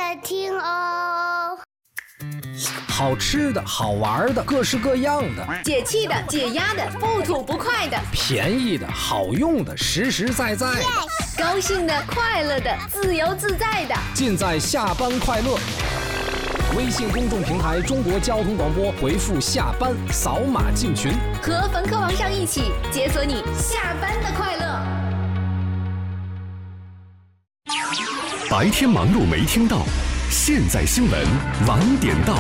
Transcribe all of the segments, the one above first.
听哦。 好吃的好玩的各式各样的， 解气的解压的不吐不快的， 便宜的好用的实实在在的， 高兴的快乐的自由自在的， 尽在下班快乐。微信公众平台中国交通广播，回复下班扫码进群， 和冯科王上一起解锁你下班的快乐。 白天忙碌没听到，现在新闻晚点到。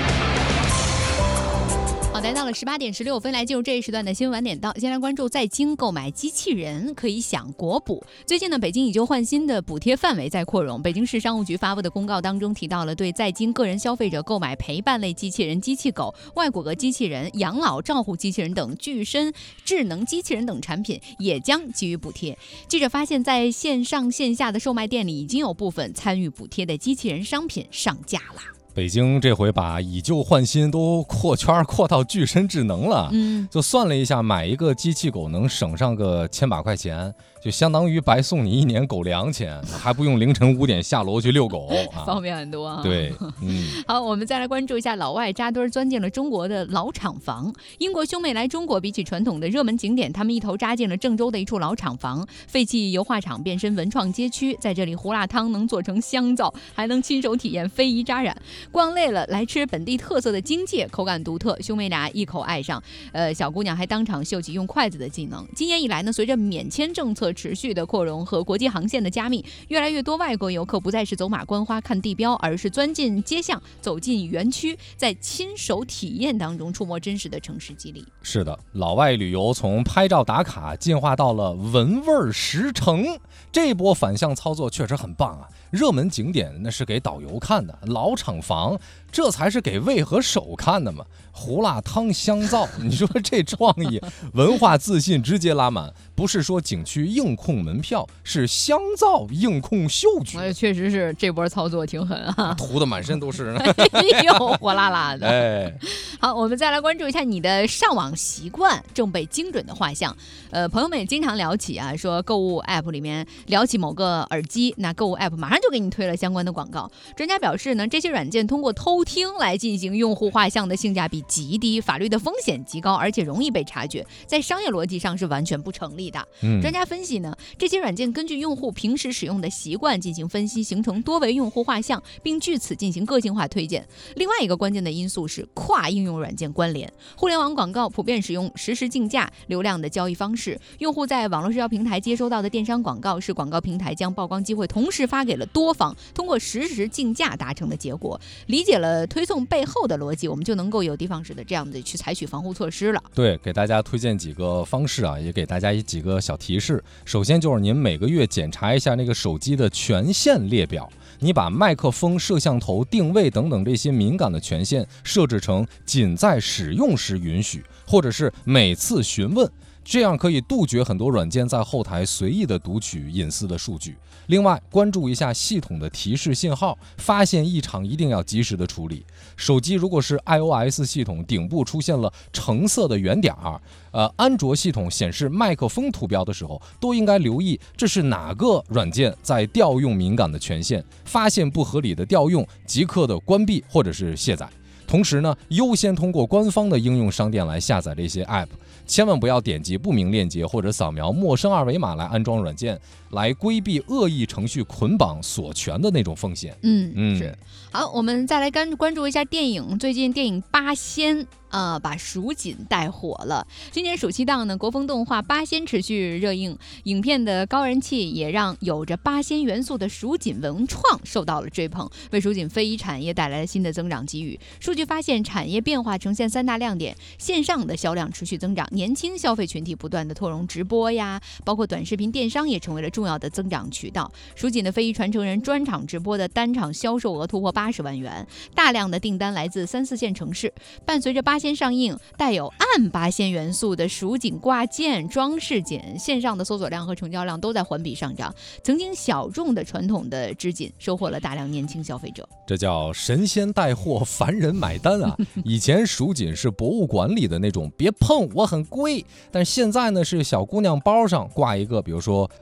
好，来到了18点16分，来进入这一时段的新闻晚点到。先来关注在京购买机器人可以享国补。最近呢，北京以旧换新的补贴范围在扩容。北京市商务局发布的公告当中提到了，对在京个人消费者购买陪伴类机器人、机器狗、外骨骼机器人、养老照护机器人等具身智能机器人等产品也将给予补贴。记者发现，在线上线下的售卖店里，已经有部分参与补贴的机器人商品上架了。 北京这回把以旧换新都扩圈扩到具身智能了，就算了一下，买一个机器狗能省上个1000把块钱，就相当于白送你1年狗粮钱，还不用凌晨5点下楼去遛狗， 方便很多啊。 对， 好，我们再来关注一下老外扎堆钻进了中国的老厂房。英国兄妹来中国，比起传统的热门景点，他们一头扎进了郑州的一处老厂房，废弃油画厂变身文创街区，在这里胡辣汤能做成香皂，还能亲手体验非遗扎染。逛累了，来吃本地特色的京芥，口感独特，兄妹俩一口爱上。小姑娘还当场秀起用筷子的技能。今年以来呢，随着免签政策持续的扩容和国际航线的加密，越来越多外国游客不再是走马观花看地标，而是钻进街巷，走进园区，在亲手体验当中触摸真实的城市肌理。 是的，老外旅游从拍照打卡进化到了闻味实诚，这波反向操作确实很棒啊！热门景点那是给导游看的，老厂房这才是给胃和手看的嘛。胡辣汤香皂，你说这创意文化自信直接拉满，不是说景区硬控门票，是香皂硬控嗅觉。 确实是这波操作挺狠啊， 涂的满身都是哎呦火辣辣的。 哎， 好，我们再来关注一下你的上网习惯正被精准的画像。朋友们也经常聊起啊，说购物 app 里面聊起某个耳机，那购物 app 马上就给你推了相关的广告。专家表示呢，这些软件通过偷听来进行用户画像的性价比极低，法律的风险极高，而且容易被察觉，在商业逻辑上是完全不成立的。专家分析呢，这些软件根据用户平时使用的习惯进行分析，形成多维用户画像，并据此进行个性化推荐。另外一个关键的因素是跨应用软件关联。互联网广告普遍使用实时竞价流量的交易方式，用户在网络社交平台接收到的电商广告是广告平台将曝光机会同时发给了多方，通过实时竞价达成的结果。理解了推送背后的逻辑，我们就能够有的放矢的这样的去采取防护措施了。 对，给大家推荐几个方式啊，也给大家几个小提示。首先就是您每个月检查一下那个手机的权限列表，你把麦克风、摄像头、定位等等这些敏感的权限设置成仅在使用时允许，或者是每次询问，这样可以杜绝很多软件在后台随意的读取隐私的数据。另外，关注一下系统的提示信号，发现异常一定要及时的处理。手机如果是 iOS 系统顶部出现了橙色的圆点安卓系统显示麦克风图标的时候，都应该留意这是哪个软件在调用敏感的权限，发现不合理的调用，即刻的关闭或者是卸载。同时呢，优先通过官方的应用商店来下载这些 app， 千万不要点击不明链接或者扫描陌生二维码来安装软件，来规避恶意程序捆绑锁权的那种风险。 是。好，我们再来关注一下电影。最近电影《八仙》把蜀锦带火了。今年暑期档呢，国风动画《八仙》持续热映，影片的高人气也让有着八仙元素的蜀锦文创受到了追捧，为蜀锦非遗产业带来了新的增长机遇。数据发现，产业变化呈现3大亮点：线上的销量持续增长，年轻消费群体不断的拓容直播呀，包括短视频电商也成为了重要的增长渠道。蜀锦的非遗传承人专场直播的单场销售额突破80万元，大量的订单来自3、4线城市。伴随着八仙上映，带有暗八仙元素的蜀锦挂件、装饰锦线上的搜索量和成交量都在环比上涨。曾经小众的传统的织锦收获了大量年轻消费者， 这叫神仙带货，凡人买单啊！以前蜀锦是博物馆里的那种别碰我很贵，但是现在呢是小姑娘包上挂一个，比如说吕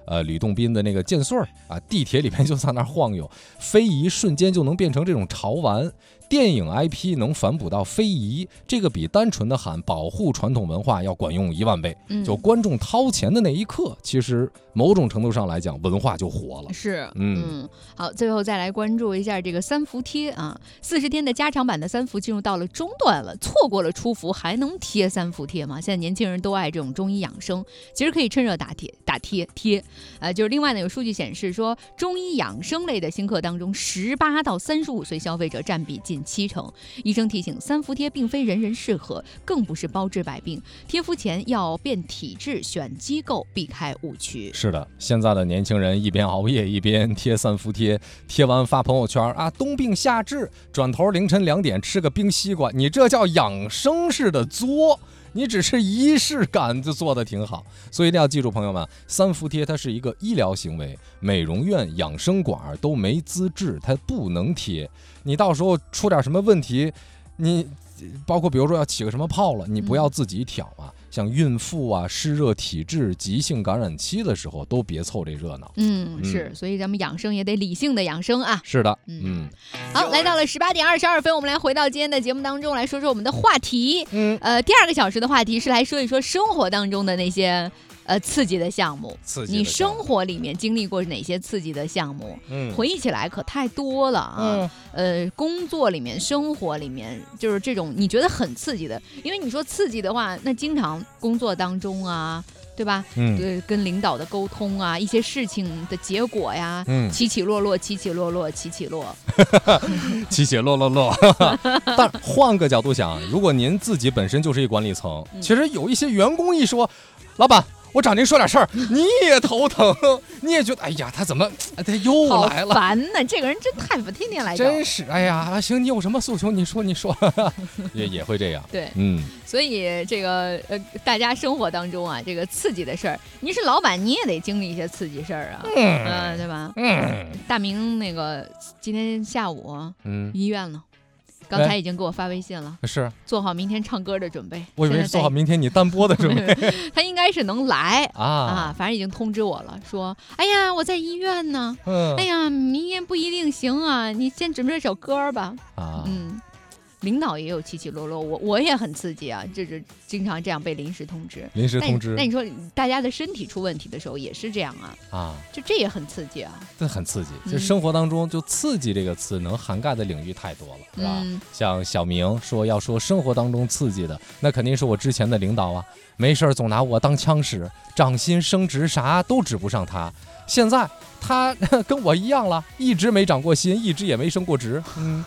洞宾的那个剑穗儿啊，地铁里面就在那儿晃悠，非遗瞬间就能变成这种潮玩。电影 IP 能反哺到非遗，这个比单纯的喊保护传统文化要管用10000倍。就观众掏钱的那一刻，其实某种程度上来讲，文化就活了。 是，好，最后再来关注一下这个三伏贴啊，40天的加长版的三伏进入到了中段了，错过了初伏还能贴三伏贴吗？现在年轻人都爱这种中医养生，其实可以趁热打贴。就是另外呢，有数据显示说，中医养生类的新课当中，18到35岁消费者占比近70%。医生提醒，三伏贴并非人人适合，更不是包治百病，贴敷前要辨体质，选机构，避开误区。 是的，现在的年轻人一边熬夜一边贴三伏贴，贴完发朋友圈啊，冬病夏治，转头凌晨2点吃个冰西瓜，你这叫养生式的作。你只是仪式感就做得挺好，所以一定要记住，朋友们，三伏贴它是一个医疗行为，美容院、养生馆都没资质，它不能贴。你到时候出点什么问题，你包括比如说要起个什么泡了，你不要自己挑啊。像孕妇啊、湿热体质、急性感染期的时候，都别凑这热闹。 是，所以咱们养生也得理性的养生啊。 是的， 好，来到了18点22分，我们来回到今天的节目当中，来说说我们的话题。第2个小时的话题是来说一说生活当中的那些刺激的项目。你生活里面经历过哪些刺激的项目？回忆起来可太多了啊。工作里面、生活里面，就是这种你觉得很刺激的，因为你说刺激的话，那经常工作当中啊，对吧？对，跟领导的沟通啊，一些事情的结果呀，起起落落，起起落落，起起落， 起起落落落。但换个角度想，如果您自己本身就是一管理层，其实有一些员工一说，老板，我找您说点事儿，你也头疼，你也觉得哎呀，他怎么他又来了， 好烦呢！这个人真太烦，天天来找。 真是哎呀，行，你有什么诉求你说也会这样。 对，所以这个大家生活当中啊，这个刺激的事儿，你是老板你也得经历一些刺激事儿啊，对吧？大明那个今天下午医院了。刚才已经给我发微信了， 是做好明天唱歌的准备。 我以为是做好明天你单播的准备。 他应该是能来反正已经通知我了，说哎呀我在医院呢，哎呀明天不一定行啊，你先准备首歌吧。领导也有起起落落，我也很刺激啊，就是经常这样被临时通知。那你说大家的身体出问题的时候也是这样就这也很刺激啊。 这很刺激，就生活当中就刺激这个词能涵盖的领域太多了，是吧？像小明说要说生活当中刺激的，那肯定是我之前的领导啊，没事总拿我当枪使，涨薪升职啥都指不上他。现在他跟我一样了，一直没涨过薪，一直也没升过职。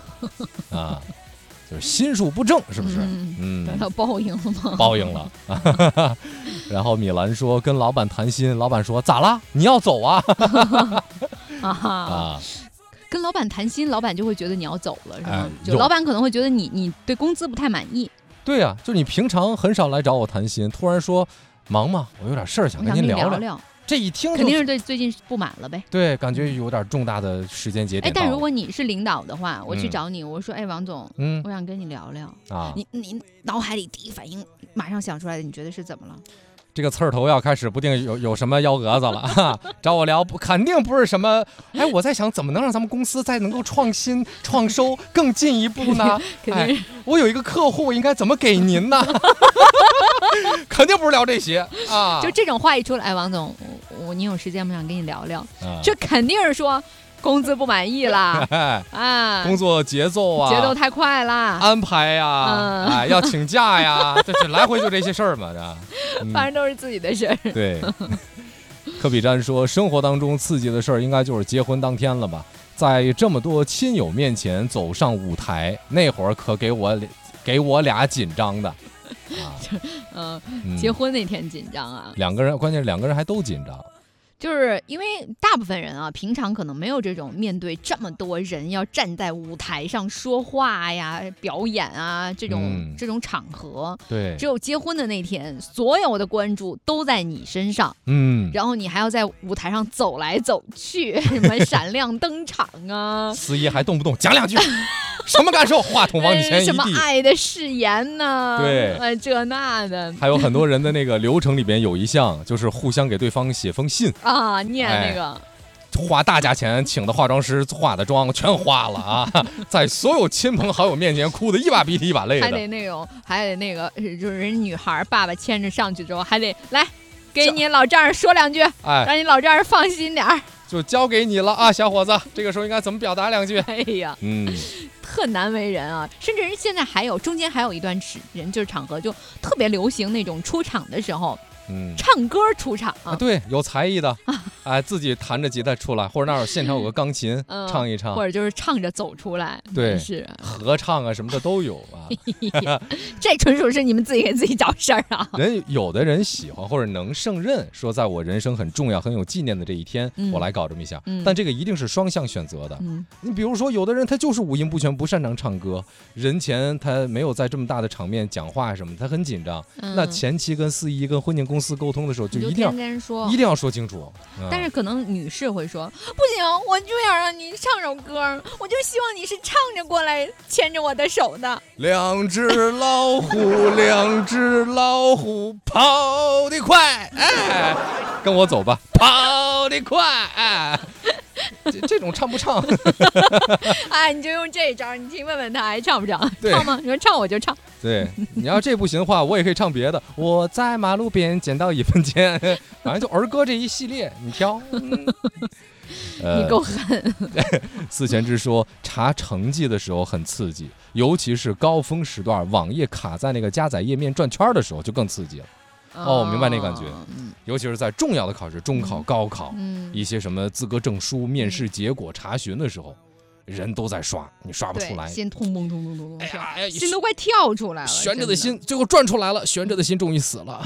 就是心术不正，是不是？ 得到报应了吗？ 报应了。然后米兰说跟老板谈心，老板说咋了？你要走啊？ 跟老板谈心，老板就会觉得你要走了，是吗？就老板可能会觉得你对工资不太满意。 对啊，就你平常很少来找我谈心，突然说忙吗？我有点事儿想跟您聊聊。这一听肯定是对最近不满了呗。 对，感觉有点重大的时间节点。 但如果你是领导的话，我去找你，我说王总，我想跟你聊聊你脑海里第一反应马上想出来的，你觉得是怎么了？ 这个刺儿头要开始不定有什么幺蛾子了找我聊肯定不是什么我在想怎么能让咱们公司再能够创新创收更进一步呢？我有一个客户应该怎么给您呢？肯定不是聊这些就这种话一出来，王总，你有时间我想跟你聊聊，这肯定是说工资不满意啦工作节奏太快啦， 安排呀要请假呀，这来回就这些事儿嘛， 反正都是自己的事儿。 对，科比詹说，生活当中刺激的事儿应该就是结婚当天了吧，在这么多亲友面前走上舞台，那会儿可给我俩紧张的结婚那天紧张啊， 关键是两个人还都紧张。 就是因为大部分人平常可能没有这种面对这么多人要站在舞台上说话呀、表演啊这种场合。 对， 只有结婚的那天，所有的关注都在你身上。然后你还要在舞台上走来走去，什么闪亮登场啊， 司仪还动不动讲两句。什么感受？话筒往你前一递， 什么爱的誓言呢？ 对， 这那的。 还有很多人的那个流程里边有一项，就是互相给对方写封信啊，念那个。 花大价钱请的化妆师化的妆全花了啊，在所有亲朋好友面前哭得一把鼻涕一把泪的， 还得那个，就是人女孩爸爸牵着上去之后，还得来给你老丈人说两句，让你老丈人放心点儿， 就交给你了啊，小伙子，这个时候应该怎么表达两句？ 哎呀，特难为人啊！甚至人现在中间还有一段人就是场合就特别流行那种出场的时候。唱歌出场啊， 对，有才艺的，自己弹着吉他出来，或者那儿现场有个钢琴唱一唱， 或者就是唱着走出来， 对， 是合唱啊什么的都有啊。 这纯属是你们自己给自己找事儿啊。 有的人喜欢或者能胜任，说在我人生很重要、很有纪念的这一天，我来搞这么一下。但这个一定是双向选择的。你比如说，有的人他就是五音不全，不擅长唱歌，人前他没有在这么大的场面讲话什么，他很紧张。那前期跟司仪、跟婚庆公司沟通的时候，就一定要说清楚。 但是可能女士会说，不行，我就要让你唱首歌，我就希望你是唱着过来牵着我的手的。 两只老虎跑得快，跟我走吧，跑得快，这种唱不唱？ 你就用这一招，你去问问他还唱不唱？ 对， 唱吗？你说唱我就唱。 对，你要这不行的话，我也可以唱别的。我在马路边捡到1分钱，反正就儿歌这一系列，你挑。 你够狠。 思前之说，查成绩的时候很刺激，尤其是高峰时段，网页卡在那个加载页面转圈的时候就更刺激了。明白那感觉。尤其是在重要的考试，中考、高考，一些什么资格证书、面试结果查询的时候，人都在刷，你刷不出来， 心痛痛痛痛痛痛，心都快跳出来了， 悬着的心最后转出来了，悬着的心终于死了。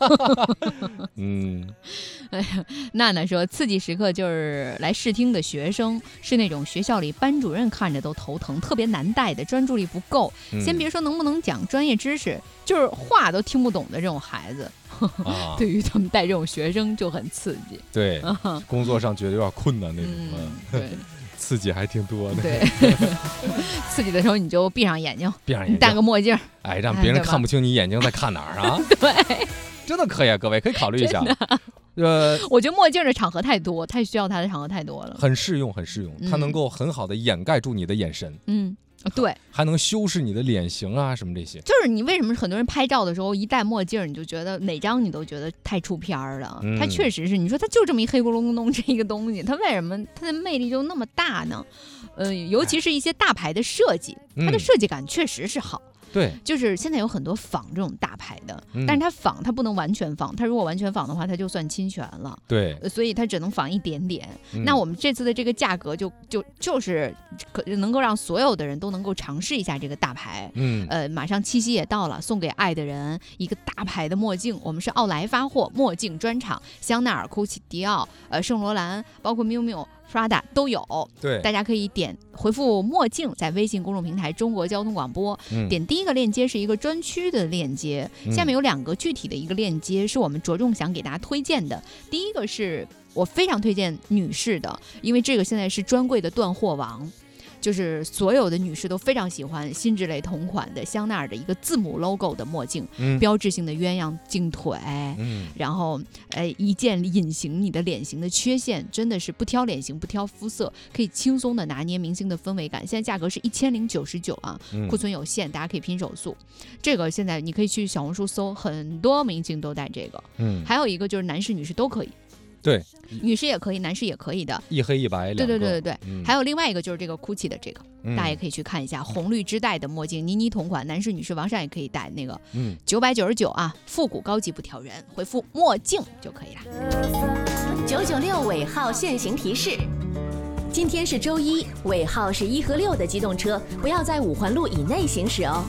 哎呀，娜娜说，刺激时刻就是来试听的学生，是那种学校里班主任看着都头疼，特别难带的，专注力不够。先别说能不能讲专业知识，就是话都听不懂的这种孩子，对于他们带这种学生就很刺激。 对，工作上觉得有点困难那种。 对。 刺激还挺多的。 对，刺激的时候你就闭上眼睛，你戴个墨镜， 让别人看不清你眼睛在看哪儿啊。 对， 真的可以啊，各位可以考虑一下。 我觉得墨镜的场合太多，太需要它的场合太多了。 很适用，它能够很好的掩盖住你的眼神。 对， 还能修饰你的脸型啊，什么这些。 就是你为什么很多人拍照的时候一戴墨镜，你就觉得哪张你都觉得太出片了。它确实是，你说它就这么一黑咕隆咚这一个东西，它为什么它的魅力就那么大呢？尤其是一些大牌的设计，它的设计感确实是好。 对， 就是现在有很多仿这种大牌的，但是它仿它不能完全仿，它如果完全仿的话，它就算侵权了。 对， 所以它只能仿一点点。那我们这次的这个价格就是能够让所有的人都能够尝试一下这个大牌。马上七夕也到了，送给爱的人一个大牌的墨镜，我们是奥莱发货墨镜专场，香奈儿、GUCCI、迪奥、圣罗兰，包括 miumiu、Prada 都有。 对， 大家可以回复墨镜，在微信公众平台中国交通广播，点第一个链接是一个专区的链接，下面有2个具体的一个链接是我们着重想给大家推荐的。第一个是我非常推荐女士的，因为这个现在是专柜的断货王，就是所有的女士都非常喜欢新之类同款的香奈儿的一个字母 logo 的墨镜，标志性的鸳鸯镜腿，然后一键隐形你的脸型的缺陷，真的是不挑脸型不挑肤色，可以轻松的拿捏明星的氛围感。现在价格是1099啊，库存有限，大家可以拼手速。这个现在你可以去小红书搜，很多明星都戴这个。还有一个就是男士女士都可以。 对， 女士也可以，男士也可以的， 一黑一白两个。 对，还有另外一个就是这个 GUCCI 的这个，大家也可以去看一下红绿之带的墨镜，妮同款，男士女士王善也可以戴那个，999啊，复古高级不挑人，回复墨镜就可以了。 996尾号限行提示：今天是周一，尾号是1和6的机动车不要在5环路以内行驶哦。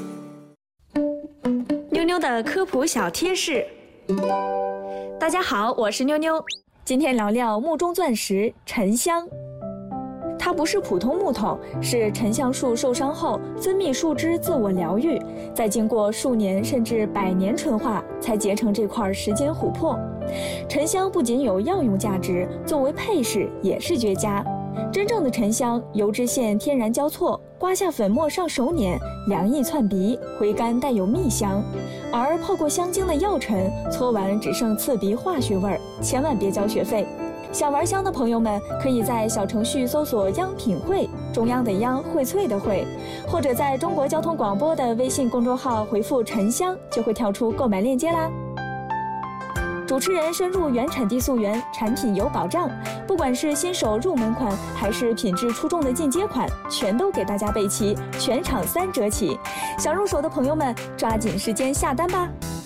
妞妞的科普小贴士。大家好，我是妞妞，今天聊聊木中钻石沉香。它不是普通木头，是沉香树受伤后分泌树脂自我疗愈，再经过数年甚至100年纯化，才结成这块时间琥珀。沉香不仅有药用价值，作为配饰也是绝佳。真正的沉香，油脂线天然交错，刮下粉末上手捻，凉意窜鼻，回甘带有蜜香。 而泡过香精的药尘，搓完只剩刺鼻化学味儿，千万别交学费。想玩香的朋友们，可以在小程序搜索央品汇，中央的央，荟萃的荟，或者在中国交通广播的微信公众号回复沉香，就会跳出购买链接啦。主持人深入原产地溯源，产品有保障，不管是新手入门款，还是品质出众的进阶款，全都给大家备齐，全场3折起。想入手的朋友们，抓紧时间下单吧。